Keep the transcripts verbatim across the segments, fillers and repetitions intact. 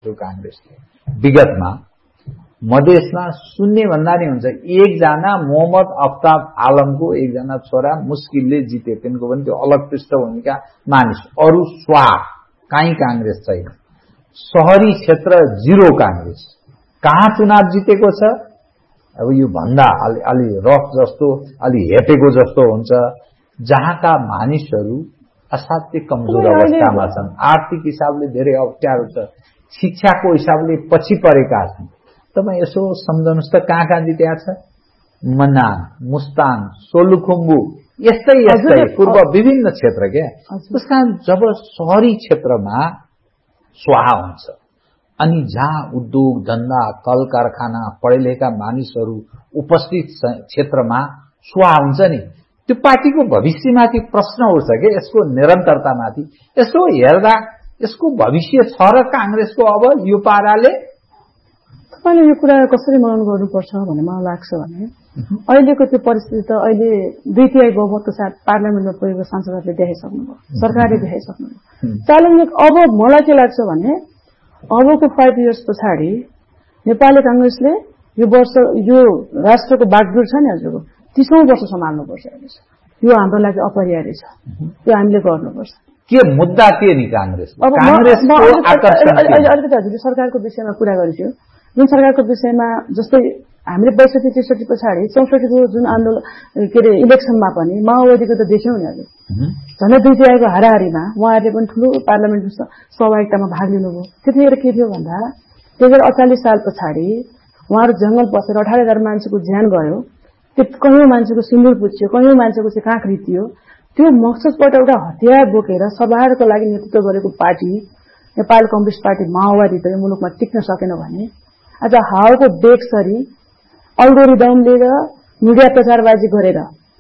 कांग्रेसले विगतमा मधेसमा शून्य भन्दा नि हुन्छ एकजना मोहम्मद अफ्ताब आलमको एकजना छोरा मुस्किलले जिते तिनको पनि त्यो अलग पृष्ठभूमिका मानिस अरु स्वा कहीँ कांग्रेस छैन शहरी क्षेत्र जिरो कांग्रेस कहाँ चुनाव जितेको छ अब यो भन्दा अलि अलि रफ जस्तो अलि हेपेको जस्तो हुन्छ जहाँका मानिसहरू असाध्यै कमजोर अवस्थामा छन् आर्थिक हिसाबले धेरै अप्ठ्यारो छ शिक्षाको हिसाबले पछि परेका छन् तपाई यसो सम्झनुस् त कहाँ कहाँ जितेका छ मनाङ मुस्ताङ सोलुखुम्बु यस्तै यस्तै पूर्व विभिन्न क्षेत्र के त्यसकारण जब शहरी क्षेत्रमा स्वाहा हुन्छ अनि जहाँ उद्योग धन्दा कल कारखाना पढे लेखेका मानिसहरू उपस्थित क्षेत्रमा स्वाहा हुन्छ नि त्यो पार्टीको भविष्यमाथि प्रश्न उठ्छ के यसको निरन्तरतामाथि यसो हेर्दा यसको भविष्य छ र कांग्रेसको अब यो पाराले तपाईले यो कुरा कसरी मनन गर्नुपर्छ भन्ने मलाई लाग्छ भने अहिलेको त्यो परिस्थिति त अहिले दुई तिहाई बहुमतको साथ पार्लियामेन्टमा पुगेको सांसदहरूले देखाइसक्नुभयो सरकारले देखाइसक्नुभयो च्यालेन्ज अब मलाई के लाग्छ भने अबको फाइभ इयर्स पछाडि नेपाली कांग्रेसले यो वर्ष यो राष्ट्रको बागडोर छ नि हजुरको तीसौं वर्ष सम्हाल्नुपर्छ यो हाम्रो लागि अपरिहार्य छ यो हामीले गर्नुपर्छ के मुद्दा के नि कांग्रेस कांग्रेसको आकर्षण अलिकति हजुरले सरकारको विषयमा कुरा गरियो जुन सरकारको विषयमा जस्तै हामीले बैसठी त्रिसठी पछाडि चौसठीको जुन आन्दोलन के अरे इलेक्सनमा पनि माओवादीको त देख्यौं नि हजुर झन् दुई तिहाईको हाराहारीमा उहाँहरूले पनि ठूलो पार्लियामेन्ट सहभागितामा भाग लिनुभयो त्यतिखेर के थियो भन्दा दुई हजार अडचालिस साल पछाडि उहाँहरू जंगल बसेर अठार हजार मान्छेको ज्यान गयो त्यो कयौं मान्छेको सिन्दूर पुच्छ्यो कयौं मान्छेको चाहिँ काँख रित्यो त्यो मकसदबाट एउटा हतियार बोकेर सरकारको लागि नेतृत्व गरेको पार्टी नेपाल कम्युनिस्ट पार्टी माओवादी त यो मुलुकमा टिक्न सकेन भने आज हावाको बेगसरी अल्गोरिदम लिएर मिडिया प्रचारबाजी गरेर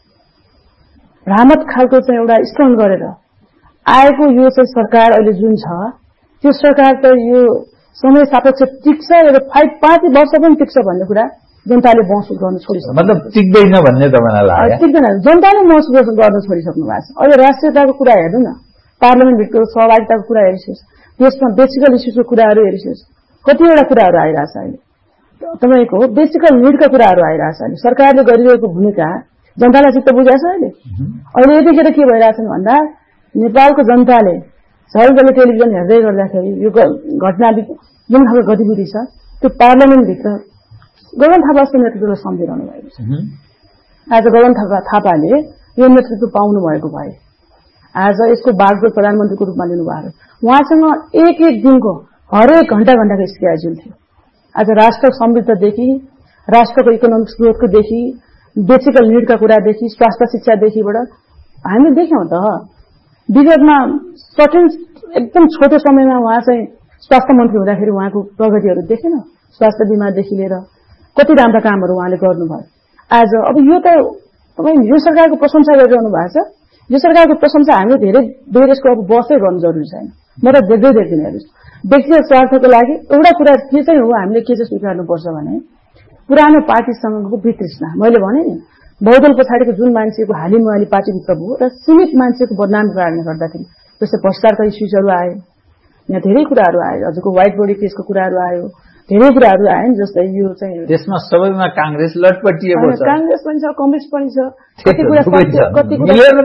भ्रामक खालको चाहिँ एउटा स्ट्रङ गरेर आएको यो चाहिँ सरकार अहिले जुन छ त्यो सरकार त यो समय सापेक्ष टिक्छ र फाइभ पाँच वर्ष पनि टिक्छ भन्ने कुरा जनताले महसुस गर्न छोडिसक्नु मतलब टिक्दैन भन्ने तपाईलाई लाग्छ टिक्दैन जनताले महसुस गर्न छोडिसक्नु भएको छ अहिले राष्ट्रियताको कुरा हेर्नु न पार्लियामेन्टको सहभागिताको कुरा हेरिसोस् देशमा बेसिकल इस्युजको कुराहरू हेरिसोस् कतिवटा कुराहरू आइरहेछ अहिले तपाईको बेसिकल नीडका कुराहरू आइरहेछ अहिले सरकारले गरिरहेको भूमिका जनतालाई चित्त बुझाएको छ अहिले अहिले यतिखेर के भइरहेछ भन्दा नेपालको जनताले सबैले टेलिभिजन हेर्दै गर्दाखेरि यो घटना जुन खालको गतिविधि छ त्यो पार्लियामेन्ट भित्र गगन थापाको नेतृत्वलाई सम्झिरहनु भएको छ आज गगन थापा थापाले यो नेतृत्व पाउनु भएको भए आज यसको बागडोर प्रधानमन्त्रीको रूपमा लिनुभएको उहाँसँग एक एक दिनको हरेक घण्टा घण्टाको स्केड्युल थियो आज राष्ट्र समृद्धदेखि राष्ट्रको इकोनोमिक ग्रोथकोदेखि बेसिकल नीडका कुरादेखि स्वास्थ्य शिक्षादेखिबाट हामीले देख्यौं त विगतमा सर्टेन एकदम छोटो समयमा उहाँ चाहिँ स्वास्थ्य मन्त्री हुँदाखेरि उहाँको प्रगतिहरू देखेन स्वास्थ्य बीमादेखि लिएर कति राम्रा कामहरू उहाँले गर्नुभयो आज अब यो त तपाईँ यो सरकारको प्रशंसा गरिरहनु भएको छ यो सरकारको प्रशंसा हामीले धेरै बेर यसको अब बसै गर्नु जरुरी छैन म त देख्दै देख्दिनँ हेर्नुहोस् व्यक्तिगत स्वार्थको लागि एउटा कुरा के चाहिँ हो हामीले के चाहिँ स्वीकार्नुपर्छ भने पुरानो पार्टीसँगको वितृष्णा मैले भने नि बहुदल पछाडिको जुन मान्छेको हालिमुहाली पार्टीभित्र भयो र सीमित मान्छेको बदनाम कारणले गर्दाखेरि जस्तै भ्रष्टाचारका इस्युजहरू आए यहाँ धेरै कुराहरू आए हजुरको व्हाइट बडी केसको कुराहरू आयो धेरै कुराहरू आए नि जस्तै यो चाहिँ त्यसमा सबैमा कांग्रेस लटपटिएको छ कांग्रेस पनि छ कम्युनिस्ट पनि छ कति कुरा सत्य कति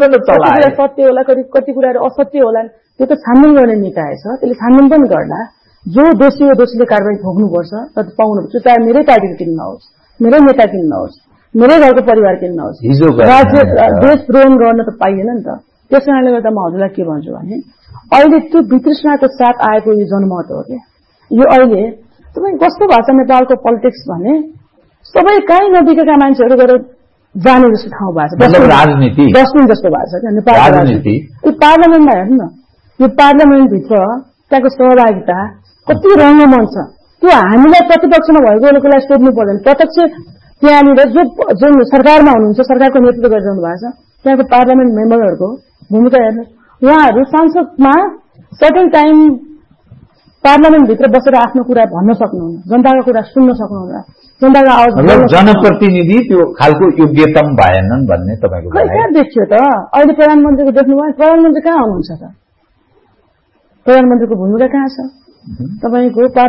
कुरा सत्य होला कति कुराहरू असत्य होला त्यो त छानबिन गर्ने निकाय छ त्यसले छानबिन पनि गर्ला जो दोषी हो दोषीले कारबाही भोग्नुपर्छ तर पाउनुपर्छ चाहे मेरै पार्टीको किन नहोस् मेरै नेता किन नहोस् मेरै घरको परिवार किन नहोस् राज्य देश द्रोह गर्न त पाइएन नि त त्यस कारणले गर्दा म हजुरलाई के भन्छु भने अहिले त्यो वितृष्णाको साथ आएको यो जनमत हो क्या यो अहिले तपाईँ कस्तो भएको छ नेपालको पोलिटिक्स भने सबै कहीँ नबिकेका मान्छेहरू गएर जाने जस्तो ठाउँ भएको छ राजनीति डस्टबिन जस्तो भएको छ क्या नेपालको राजनीति यो पार्लियामेन्टमा हेर्नु न यो पार्लियामेन्टभित्र त्यहाँको सहभागिता कति रङ्गमञ्च छ त्यो हामीलाई प्रतिपक्षमा भएको बेलालाई सोध्नु पर्दैन प्रत्यक्ष त्यहाँनिर जो जुन सरकारमा हुनुहुन्छ सरकारको नेतृत्व गरिरहनु भएको छ त्यहाँको पार्लियामेन्ट मेम्बरहरूको भूमिका हेर्नुहोस् उहाँहरू संसदमा सर्टेन टाइम पार्लियामेन्टभित्र बसेर आफ्नो कुरा भन्न सक्नुहुन्न जनताको कुरा सुन्न सक्नुहुन्न जनताको आवाज जनप्रतिनिधि त्यो खालको योग्यता भएनन् भन्ने तपाईको कहाँ देखियो त अहिले प्रधानमन्त्रीको देख्नुभयो प्रधानमन्त्री कहाँ हुनुहुन्छ त प्रधानमन्त्रीको भूमिका कहाँ छ तपाईको